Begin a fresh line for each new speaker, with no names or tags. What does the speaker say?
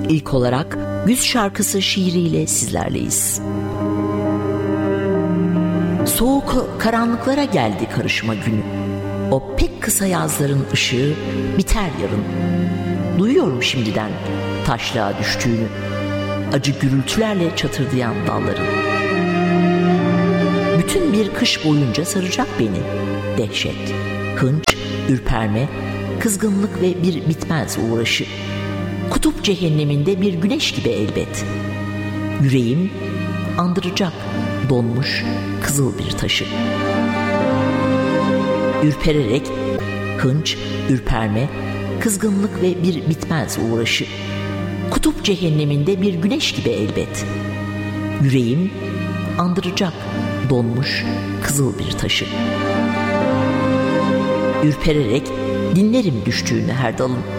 İlk olarak Güz şarkısı şiiriyle sizlerleyiz. Soğuk karanlıklara geldi karışma günü. O pek kısa yazların ışığı biter yarın. Duyuyorum şimdiden taşlığa düştüğünü, acı gürültülerle çatırdayan dalların. Bütün bir kış boyunca saracak beni dehşet, hınç, ürperme, kızgınlık ve bir bitmez uğraşı. Kutup cehenneminde bir güneş gibi elbet. Yüreğim andıracak donmuş kızıl bir taşı. Ürpererek hınç, ürperme, kızgınlık ve bir bitmez uğraşı. Kutup cehenneminde bir güneş gibi elbet. Yüreğim andıracak donmuş kızıl bir taşı. Ürpererek dinlerim düştüğünü her dalın.